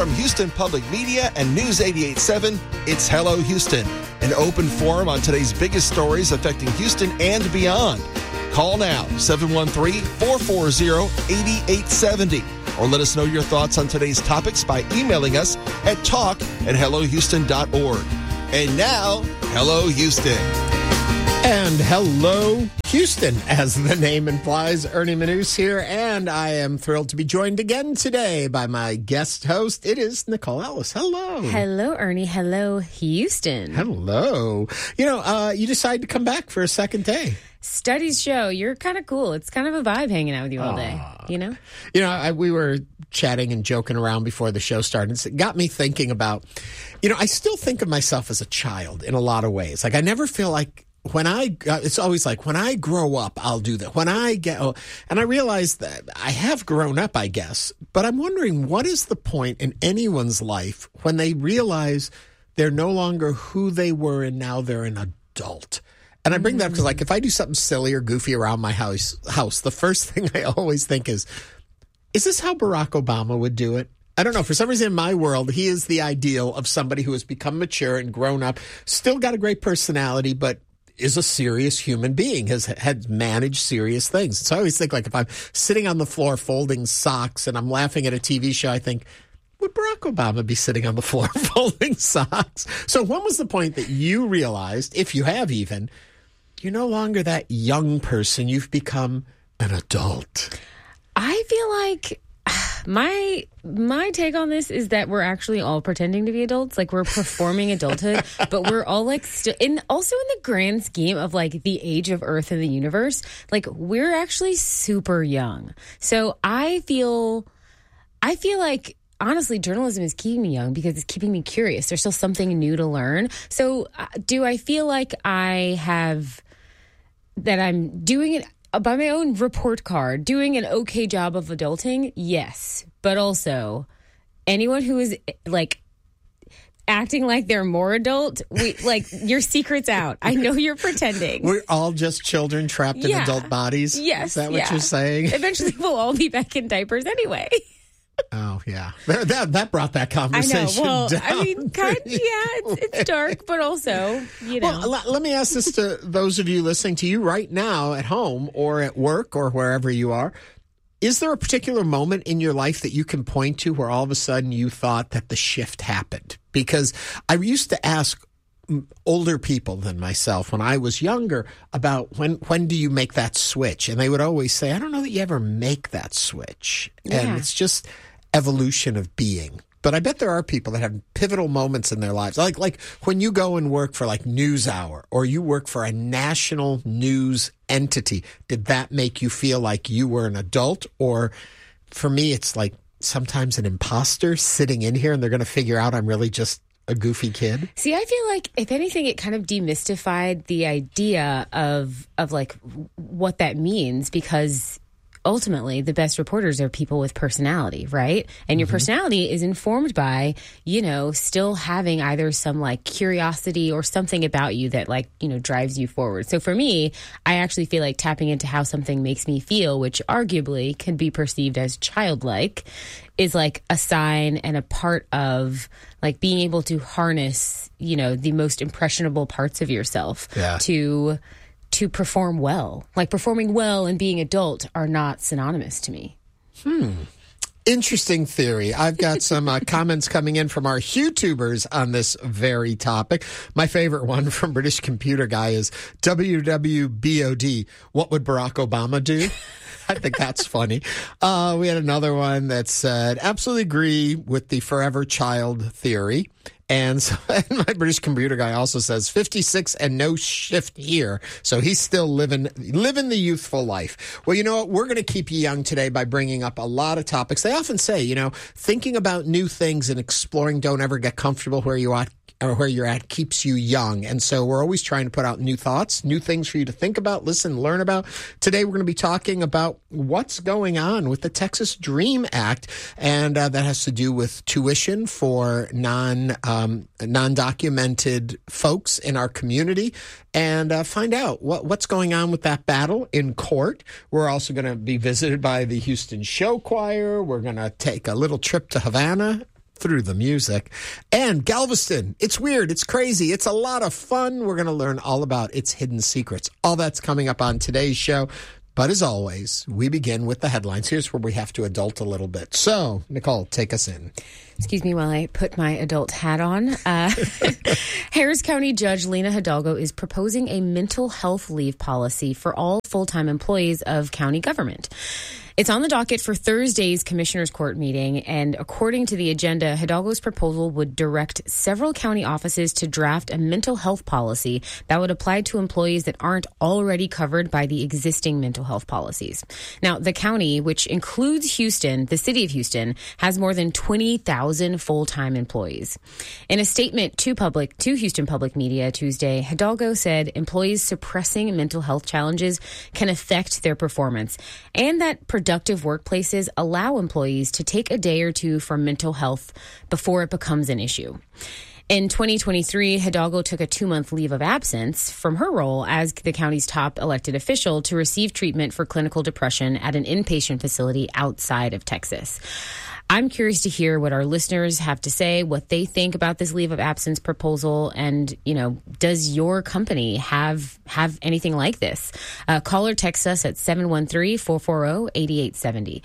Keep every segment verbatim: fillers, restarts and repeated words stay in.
From Houston Public Media and News eighty-eight point seven, it's Hello Houston, an open forum on today's biggest stories affecting Houston and beyond. Call now, seven one three, four four zero, eight eight seven zero, or let us know your thoughts on today's topics by emailing us at talk at hello houston dot org. And now, Hello Houston. And hello, Houston, as the name implies. Ernie Manous here, and I am thrilled to be joined again today by my guest host. It is Nicole Ellis. Hello. Hello, Ernie. Hello, Houston. Hello. You know, uh, you decided to come back for a second day. Studies show you're kind of cool. It's kind of a vibe hanging out with you all day, Aww. you know? You know, I, we were chatting and joking around before the show started. It got me thinking about, you know, I still think of myself as a child in a lot of ways. Like, I never feel like, When I, uh, it's always like, when I grow up, I'll do that. When I get, oh, and I realize that I have grown up, I guess, but I'm wondering, what is the point in anyone's life when they realize they're no longer who they were and now they're an adult? And I bring that because, like, if I do something silly or goofy around my house, house, the first thing I always think is, is this how Barack Obama would do it? I don't know. For some reason in my world, he is the ideal of somebody who has become mature and grown up, still got a great personality, but is a serious human being, has had managed serious things. So I always think, like, if I'm sitting on the floor folding socks and I'm laughing at a T V show, I think, would Barack Obama be sitting on the floor folding socks? So when was the point that you realized, if you have even, you're no longer that young person, you've become an adult? I feel like my my take on this is that we're actually all pretending to be adults. Like, we're performing adulthood, but we're all like still in, also in the grand scheme of like the age of Earth and the universe, like, we're actually super young. So I feel, I feel like, honestly, journalism is keeping me young because it's keeping me curious. There's still something new to learn. So uh, do I feel like I have, that I'm doing it by my own report card, doing an okay job of adulting? Yes. But also, anyone who is, like, acting like they're more adult, we, like, your secret's out. I know you're pretending. We're all just children trapped in Yeah. adult bodies? Yes. Is that what yeah. you're saying? Eventually, we'll all be back in diapers anyway. Oh, yeah. That, that, that brought that I conversation know. Well, down. I mean, kind yeah, it's, it's dark, but also, you know. Well, let, let me ask this to those of you listening to you right now at home or at work or wherever you are. Is there a particular moment in your life that you can point to where all of a sudden you thought that the shift happened? Because I used to ask older people than myself when I was younger about when when do you make that switch? And they would always say, I don't know that you ever make that switch. Yeah. And it's just evolution of being. But I bet there are people that have pivotal moments in their lives. Like like when you go and work for like NewsHour or you work for a national news entity, did that make you feel like you were an adult? Or for me, it's like sometimes an imposter sitting in here and they're going to figure out I'm really just a goofy kid. See, I feel like, if anything, it kind of demystified the idea of of like what that means, because ultimately the best reporters are people with personality, right? And your mm-hmm. personality is informed by, you know, still having either some like curiosity or something about you that, like, you know, drives you forward. So for me, I actually feel like tapping into how something makes me feel, which arguably can be perceived as childlike, is like a sign and a part of like being able to harness, you know, the most impressionable parts of yourself yeah. to to perform well. Like, performing well and being adult are not synonymous to me. Hmm. Interesting theory. I've got some uh, comments coming in from our YouTubers on this very topic. My favorite one from British Computer Guy is W W B O D. What would Barack Obama do? I think that's funny. Uh, we had another one that said, absolutely agree with the forever child theory. And so and my British Computer Guy also says fifty-six and no shift here. So he's still living living the youthful life. Well, you know what? We're going to keep you young today by bringing up a lot of topics. They often say, you know, thinking about new things and exploring, don't ever get comfortable where you are. Or where you're at keeps you young. And so we're always trying to put out new thoughts, new things for you to think about, listen, learn about. Today, we're going to be talking about what's going on with the Texas DREAM Act. And uh, that has to do with tuition for non, um, non-documented folks in our community, and uh, find out what, what's going on with that battle in court. We're also going to be visited by the Houston Show Choir. We're going to take a little trip to Havana through the music. And Galveston, it's weird, it's crazy, it's a lot of fun. We're going to learn all about its hidden secrets. All that's coming up on today's show. But as always, we begin with the headlines. Here's where we have to adult a little bit. So, Nicole, take us in. Excuse me while I put my adult hat on. Uh, Harris County Judge Lena Hidalgo is proposing a mental health leave policy for all full-time employees of county government. It's on the docket for Thursday's Commissioners Court meeting, and according to the agenda, Hidalgo's proposal would direct several county offices to draft a mental health policy that would apply to employees that aren't already covered by the existing mental health policies. Now, the county, which includes Houston, the city of Houston, has more than twenty thousand full-time employees. In a statement to public to Houston Public Media Tuesday, Hidalgo said employees suppressing mental health challenges can affect their performance, and that productive workplaces allow employees to take a day or two for mental health before it becomes an issue. In twenty twenty-three, Hidalgo took a two-month leave of absence from her role as the county's top elected official to receive treatment for clinical depression at an inpatient facility outside of Texas. I'm curious to hear what our listeners have to say, what they think about this leave of absence proposal, and, you know, does your company have have anything like this? Uh, call or text us at seven one three, four four zero, eight eight seven zero.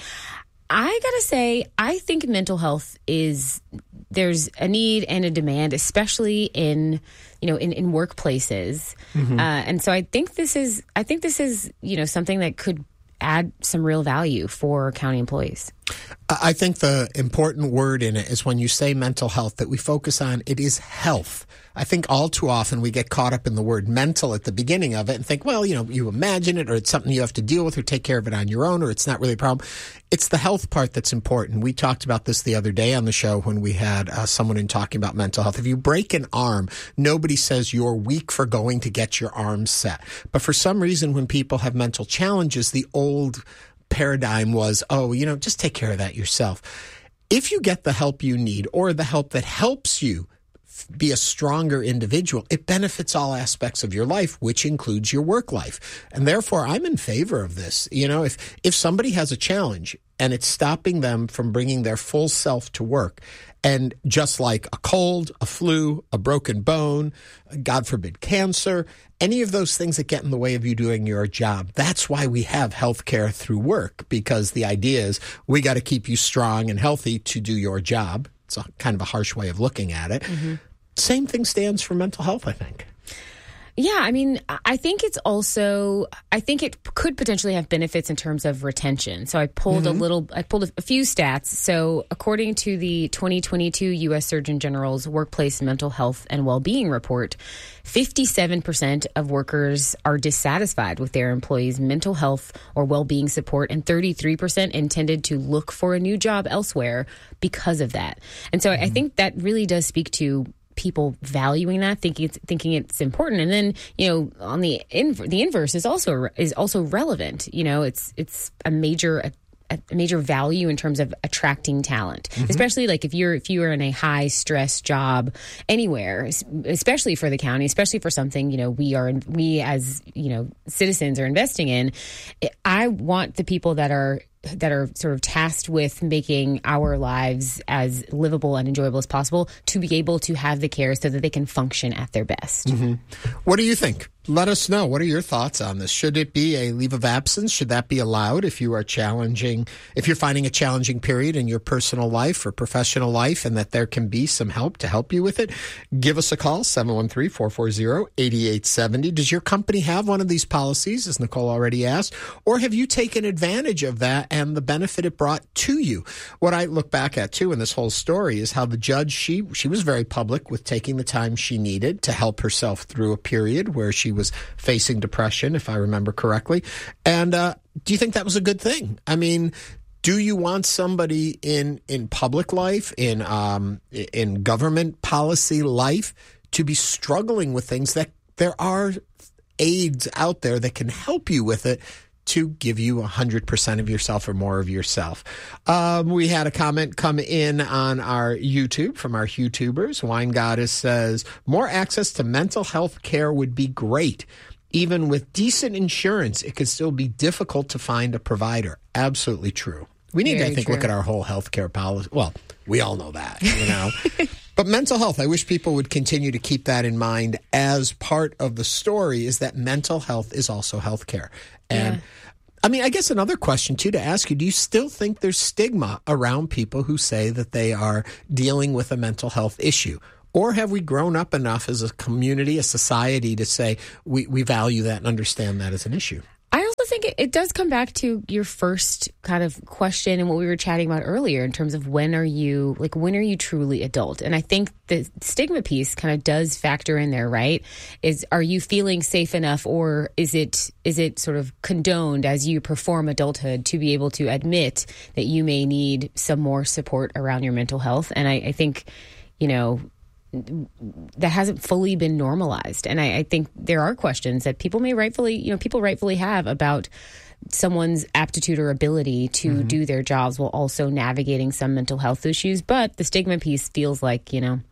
I gotta say, I think mental health is, there's a need and a demand, especially in, you know, in, in workplaces. Mm-hmm. Uh, and so I think this is, I think this is, you know, something that could add some real value for county employees. I think the important word in it is when you say mental health that we focus on, it is health. I think all too often we get caught up in the word mental at the beginning of it and think, well, you know, you imagine it, or it's something you have to deal with or take care of it on your own, or it's not really a problem. It's the health part that's important. We talked about this the other day on the show when we had uh, someone in talking about mental health. If you break an arm, nobody says you're weak for going to get your arm set. But for some reason, when people have mental challenges, the old paradigm was, oh, you know, just take care of that yourself. If you get the help you need, or the help that helps you be a stronger individual, it benefits all aspects of your life, which includes your work life. And therefore, I'm in favor of this. You know, if if somebody has a challenge and it's stopping them from bringing their full self to work, and just like a cold, a flu, a broken bone, God forbid, cancer, any of those things that get in the way of you doing your job, that's why we have health care through work, because the idea is we got to keep you strong and healthy to do your job. It's a kind of a harsh way of looking at it. Mm-hmm. Same thing stands for mental health, I think. Yeah, I mean, I think it's also, I think it could potentially have benefits in terms of retention. So I pulled mm-hmm. a little, I pulled a few stats. So according to the twenty twenty-two U S Surgeon General's Workplace Mental Health and Wellbeing Report, fifty-seven percent of workers are dissatisfied with their employees' mental health or well-being support, and thirty-three percent intended to look for a new job elsewhere because of that. And so mm-hmm. I think that really does speak to people valuing that, thinking it's thinking it's important. And then, you know, on the inv- the inverse is also is also relevant. You know, it's it's a major a, a major value in terms of attracting talent, mm-hmm. especially like if you're if you are in a high stress job anywhere, especially for the county, especially for something, you know, we are we as, you know, citizens are investing in. I want the people that are that are sort of tasked with making our lives as livable and enjoyable as possible to be able to have the care so that they can function at their best. Mm-hmm. What do you think? Let us know. What are your thoughts on this? Should it be a leave of absence? Should that be allowed if you are challenging, if you're finding a challenging period in your personal life or professional life, and that there can be some help to help you with it? Give us a call, seven one three, four four zero, eight eight seven zero. Does your company have one of these policies, as Nicole already asked, or have you taken advantage of that and the benefit it brought to you? What I look back at, too, in this whole story is how the judge, she she was very public with taking the time she needed to help herself through a period where she was facing depression, if I remember correctly. And uh, do you think that was a good thing? I mean, do you want somebody in, in public life, in um, in government policy life, to be struggling with things that there are aids out there that can help you with it, to give you one hundred percent of yourself or more of yourself? Um, we had a comment come in on our YouTube from our YouTubers. Wine Goddess says, more access to mental health care would be great. Even with decent insurance, it could still be difficult to find a provider. Absolutely true. We need Very to, I think, true. look at our whole healthcare policy. Well, we all know that, you know. But mental health, I wish people would continue to keep that in mind as part of the story, is that mental health is also healthcare. And Yeah. I mean, I guess another question, too, to ask you, do you still think there's stigma around people who say that they are dealing with a mental health issue? Or have we grown up enough as a community, a society, to say we, we value that and understand that as an issue? I also think it, it does come back to your first kind of question and what we were chatting about earlier in terms of when are you, like, when are you truly adult? And I think the stigma piece kind of does factor in there, right? Is, are you feeling safe enough, or is it is it sort of condoned as you perform adulthood to be able to admit that you may need some more support around your mental health? And I, I think, you know, that hasn't fully been normalized. And I, I think there are questions that people may rightfully, you know, people rightfully have about someone's aptitude or ability to mm-hmm. do their jobs while also navigating some mental health issues. But the stigma piece feels like, you know,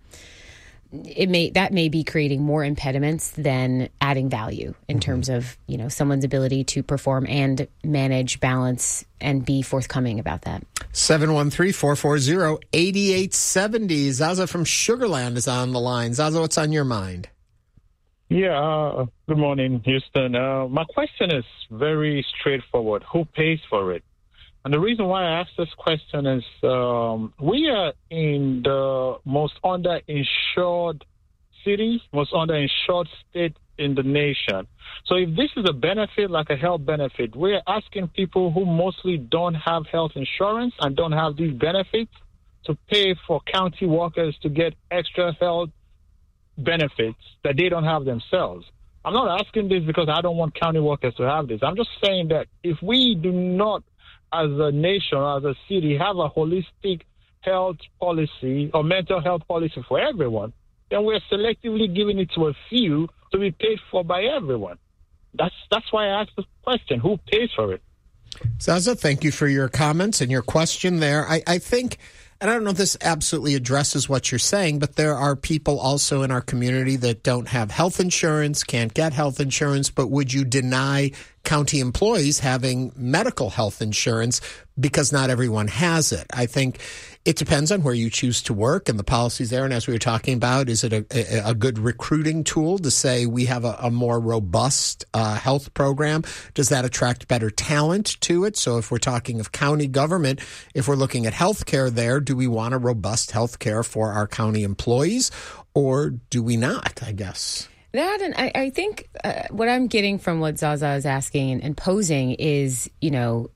it may that may be creating more impediments than adding value in mm-hmm. terms of, you know, someone's ability to perform and manage, balance, and be forthcoming about that. seven one three, four four zero, eight eight seven zero. Zaza from Sugarland is on the line. Zaza, what's on your mind? Yeah, uh, good morning, Houston. Uh, my question is very straightforward. Who pays for it? And the reason why I ask this question is um, we are in the most underinsured city, most underinsured state in the nation. So if this is a benefit, like a health benefit, we're asking people who mostly don't have health insurance and don't have these benefits to pay for county workers to get extra health benefits that they don't have themselves. I'm not asking this because I don't want county workers to have this. I'm just saying that if we do not, as a nation, as a city, have a holistic health policy or mental health policy for everyone, then we're selectively giving it to a few to be paid for by everyone. That's that's why I asked the question, who pays for it? Zaza, thank you for your comments and your question there. I, I think, and I don't know if this absolutely addresses what you're saying, but there are people also in our community that don't have health insurance, can't get health insurance, but would you deny county employees having medical health insurance because not everyone has it? I think it depends on where you choose to work and the policies there. And as we were talking about, is it a, a, a good recruiting tool to say we have a, a more robust uh, health program? Does that attract better talent to it? So if we're talking of county government, if we're looking at health care there, do we want a robust health care for our county employees, or do we not, I guess? That, and I, I think uh, what I'm getting from what Zaza is asking and, and posing is, you know,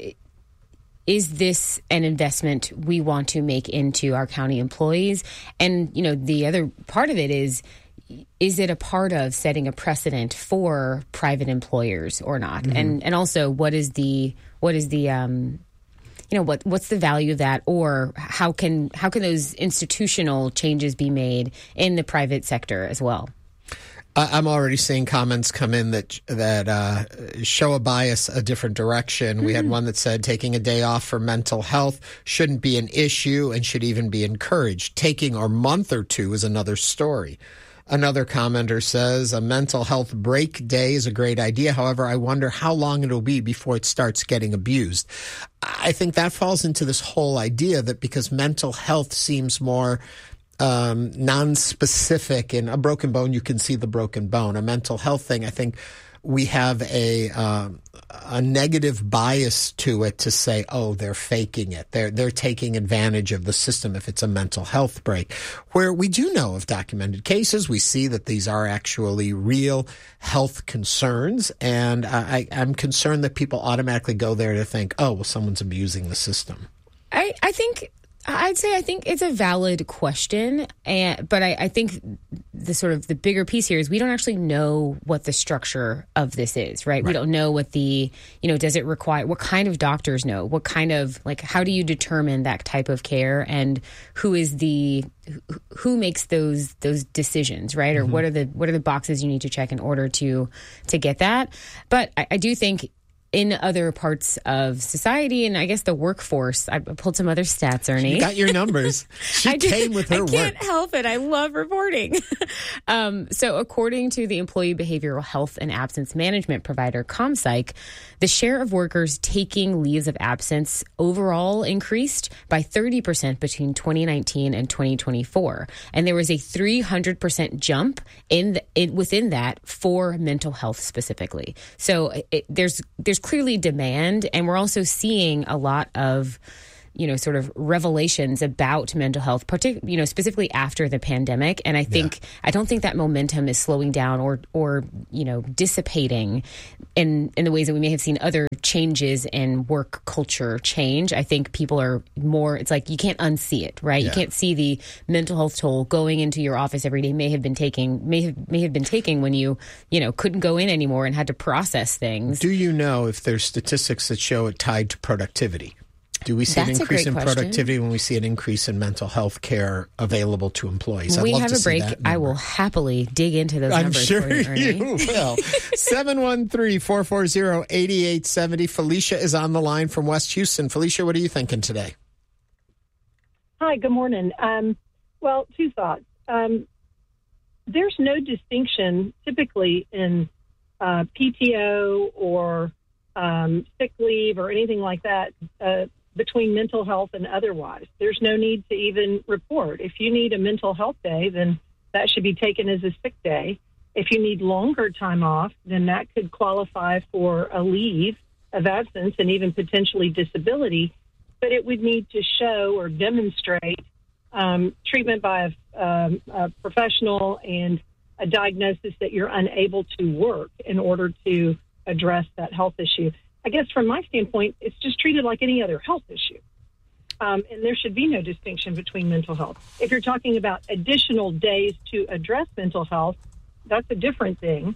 is this an investment we want to make into our county employees? And, you know, the other part of it is, is it a part of setting a precedent for private employers or not? Mm-hmm. And and also, what is the what is the um, you know, what what's the value of that, or how can how can those institutional changes be made in the private sector as well? I'm already seeing comments come in that that uh, show a bias a different direction. Mm-hmm. We had one that said taking a day off for mental health shouldn't be an issue and should even be encouraged. Taking a month or two is another story. Another commenter says a mental health break day is a great idea. However, I wonder how long it'll be before it starts getting abused. I think that falls into this whole idea that because mental health seems more Um, non-specific. In a broken bone, you can see the broken bone. A mental health thing, I think we have a uh, a negative bias to it to say, oh, they're faking it. They're they're taking advantage of the system if it's a mental health break. Where we do know of documented cases, we see that these are actually real health concerns, and I, I'm concerned that people automatically go there to think, oh, well, someone's abusing the system. I, I think... I'd say I think it's a valid question, and but I, I think the sort of the bigger piece here is we don't actually know what the structure of this is, right? right? We don't know what the, you know, does it require, what kind of doctors know, what kind of, like, how do you determine that type of care, and who is the, who makes those those decisions, right? Or mm-hmm. what are the what are the boxes you need to check in order to to get that? But I, I do think in other parts of society and I guess the workforce. I pulled some other stats, Ernie. You got your numbers. She I came with her I can't work. help it. I love reporting. um, so according to the employee behavioral health and absence management provider ComPsych, the share of workers taking leaves of absence overall increased by thirty percent between twenty nineteen and twenty twenty-four. And there was a three hundred percent jump in, the, in within that for mental health specifically. So it, there's there's clearly demand, and we're also seeing a lot of, you know, sort of revelations about mental health, partic- you know, specifically after the pandemic. And I think, yeah. I don't think that momentum is slowing down or, or, you know, dissipating in, in the ways that we may have seen other changes in work culture change. I think people are more, it's like, you can't unsee it, right? Yeah. You can't see the mental health toll going into your office every day may have been taking, may have, may have been taking when you, you know, couldn't go in anymore and had to process things. Do you know if there's statistics that show it tied to productivity? Do we see That's an increase in question. productivity when we see an increase in mental health care available to employees? When I'd we love have to a break, see that I number. will happily dig into those I'm numbers sure for you, Ernie. you will. seven one three, four four zero, eight eight seven zero. Felicia is on the line from West Houston. Felicia, what are you thinking today? Hi, good morning. Um, well, two thoughts. Um, there's no distinction typically in uh, P T O or um, sick leave or anything like that uh, between mental health and otherwise. There's no need to even report. If you need a mental health day, then that should be taken as a sick day. If you need longer time off, then that could qualify for a leave of absence and even potentially disability. But it would need to show or demonstrate um, treatment by a, um, a professional and a diagnosis that you're unable to work in order to address that health issue. I guess from my standpoint, it's just treated like any other health issue. Um, and there should be no distinction between mental health. If you're talking about additional days to address mental health, that's a different thing.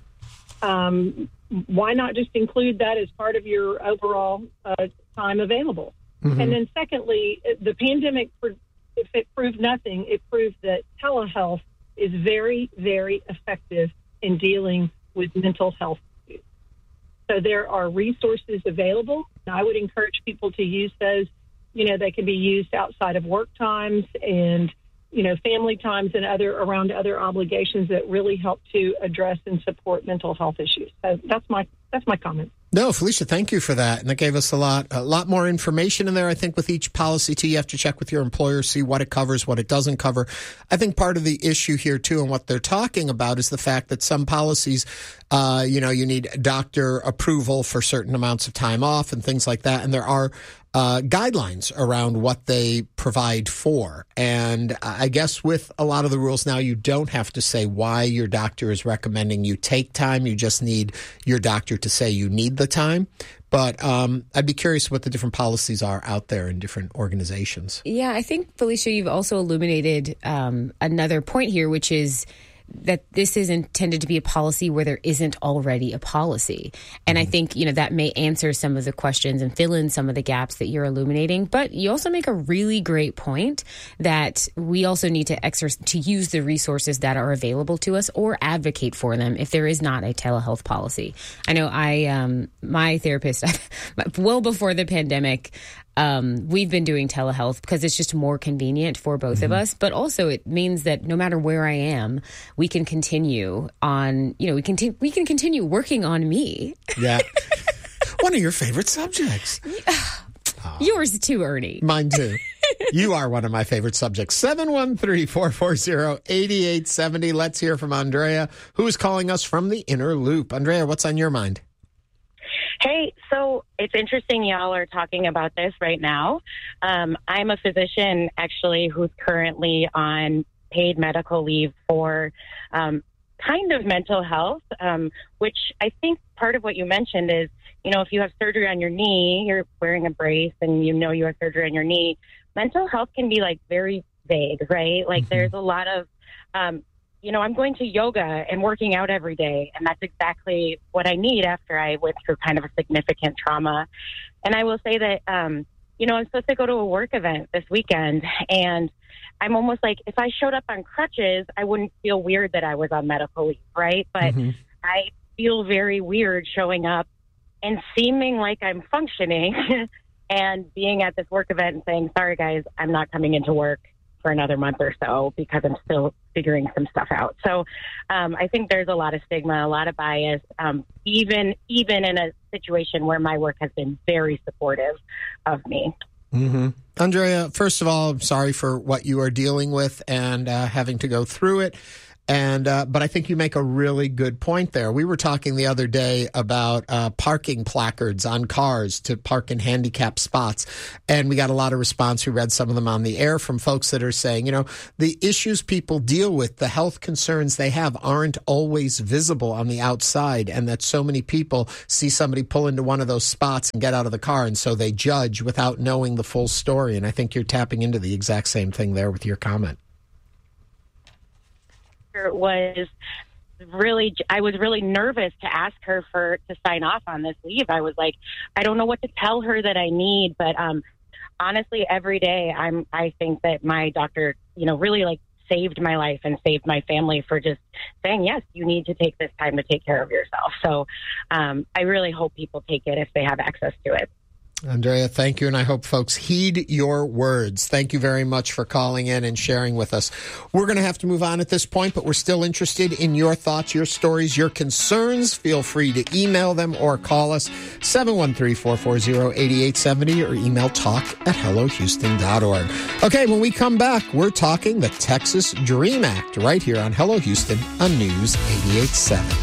Um, why not just include that as part of your overall uh, time available? Mm-hmm. And then secondly, the pandemic, if it proved nothing, it proved that telehealth is very, very effective in dealing with mental health issues. So there are resources available. And I would encourage people to use those. You know, they can be used outside of work times and, you know, family times and other around other obligations that really help to address and support mental health issues. So that's my that's my comment. No, Felicia, thank you for that. And that gave us a lot, a lot more information in there. I think with each policy, too, you have to check with your employer, see what it covers, what it doesn't cover. I think part of the issue here, too, and what they're talking about is the fact that some policies, uh, you know, you need doctor approval for certain amounts of time off and things like that. And there are uh, guidelines around what they provide for. And I guess with a lot of the rules now, you don't have to say why your doctor is recommending you take time. You just need your doctor to say you need the time. But um, I'd be curious what the different policies are out there in different organizations. Yeah, I think, Felicia, you've also illuminated um, another point here, which is that this is intended to be a policy where there isn't already a policy. And mm-hmm. I think, you know, that may answer some of the questions and fill in some of the gaps that you're illuminating. But you also make a really great point that we also need to exercise, to use the resources that are available to us or advocate for them if there is not a telehealth policy. I know I, um, my therapist, well before the pandemic, Um, we've been doing telehealth because it's just more convenient for both mm-hmm. of us. But also it means that no matter where I am, we can continue on, you know, we can, t- we can continue working on me. Yeah. One of your favorite subjects. Oh. Yours too, Ernie. Mine too. You are one of my favorite subjects. seven one three, four four zero, eight eight seven zero. Let's hear from Andrea, who is calling us from the Inner Loop. Andrea, what's on your mind? Hey, so it's interesting y'all are talking about this right now. Um, I'm a physician, actually, who's currently on paid medical leave for um, kind of mental health, um, which I think part of what you mentioned is, you know, if you have surgery on your knee, you're wearing a brace and you know you have surgery on your knee, mental health can be, like, very vague, right? Like, mm-hmm. there's a lot of... Um, You know, I'm going to yoga and working out every day, and that's exactly what I need after I went through kind of a significant trauma. And I will say that, um, you know, I'm supposed to go to a work event this weekend, and I'm almost like, if I showed up on crutches, I wouldn't feel weird that I was on medical leave, right? But mm-hmm. I feel very weird showing up and seeming like I'm functioning and being at this work event and saying, sorry, guys, I'm not coming into work for another month or so because I'm still figuring some stuff out. So um, I think there's a lot of stigma, a lot of bias, um, even even in a situation where my work has been very supportive of me. Mm-hmm. Andrea, first of all, I'm sorry for what you are dealing with and uh, having to go through it. And uh, but I think you make a really good point there. We were talking the other day about uh, parking placards on cars to park in handicapped spots. And we got a lot of response. We read some of them on the air from folks that are saying, you know, the issues people deal with, the health concerns they have aren't always visible on the outside. And that so many people see somebody pull into one of those spots and get out of the car. And so they judge without knowing the full story. And I think you're tapping into the exact same thing there with your comment. Was really, I was really nervous to ask her for to sign off on this leave. I was like, I don't know what to tell her that I need, but um, honestly, every day I'm, I think that my doctor, you know, really like saved my life and saved my family for just saying, yes, you need to take this time to take care of yourself. So um, I really hope people take it if they have access to it. Andrea, thank you, and I hope folks heed your words. Thank you very much for calling in and sharing with us. We're going to have to move on at this point, but we're still interested in your thoughts, your stories, your concerns. Feel free to email them or call us, seven one three, four four zero, eight eight seven zero, or email talk at hello houston dot org. Okay, when we come back, we're talking the Texas DREAM Act right here on Hello Houston on News eighty-eight point seven.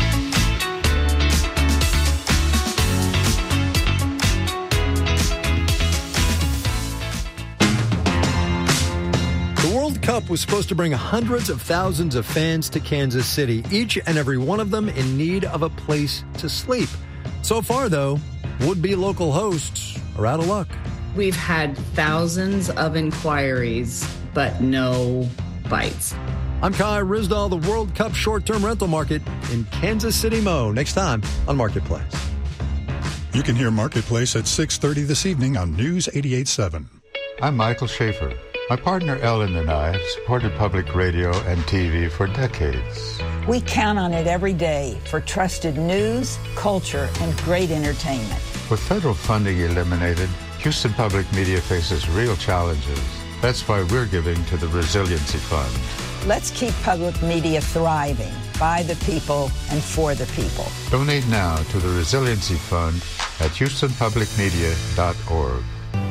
Cup was supposed to bring hundreds of thousands of fans to Kansas City, each and every one of them in need of a place to sleep. So far, though, would-be local hosts are out of luck. We've had thousands of inquiries, but no bites. I'm Kai Risdall, the World Cup short-term rental market in Kansas City, Mo. Next time on Marketplace. You can hear Marketplace at six thirty this evening on News eighty-eight point seven. I'm Michael Schaefer. My partner Ellen and I have supported public radio and T V for decades. We count on it every day for trusted news, culture, and great entertainment. With federal funding eliminated, Houston Public Media faces real challenges. That's why we're giving to the Resiliency Fund. Let's keep public media thriving by the people and for the people. Donate now to the Resiliency Fund at houston public media dot org.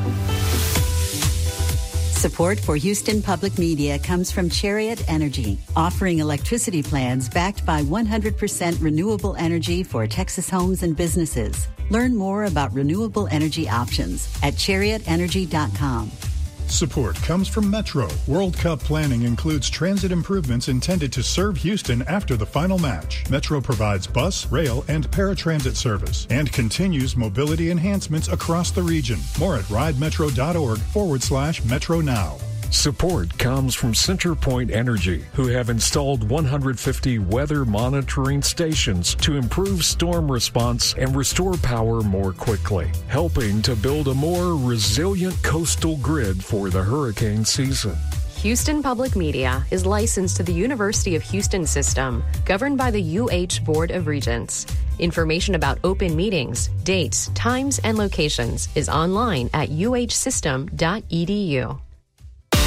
Support for Houston Public Media comes from Chariot Energy, offering electricity plans backed by one hundred percent renewable energy for Texas homes and businesses. Learn more about renewable energy options at chariot energy dot com. Support comes from Metro. World Cup planning includes transit improvements intended to serve Houston after the final match. Metro provides bus, rail, and paratransit service and continues mobility enhancements across the region. More at ridemetro.org forward slash Metro Now. Support comes from CenterPoint Energy, who have installed one hundred fifty weather monitoring stations to improve storm response and restore power more quickly, helping to build a more resilient coastal grid for the hurricane season. Houston Public Media is licensed to the University of Houston System, governed by the U H Board of Regents. Information about open meetings, dates, times, and locations is online at u h system dot e d u.